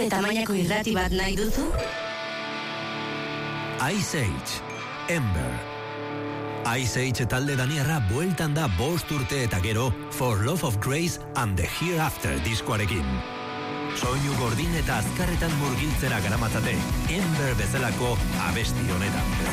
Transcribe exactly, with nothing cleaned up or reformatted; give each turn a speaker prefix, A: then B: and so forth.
A: Zure tamainako irrati bat nahi duzu?
B: Ice Age, Ember. Ice Age talde daniarra bueltan da bost urte eta gero For Love of Grace and the Hereafter diskoarekin. Soinu gordin eta azkarretan murgiltzera garamatzate, Ember bezalako abesti honetan.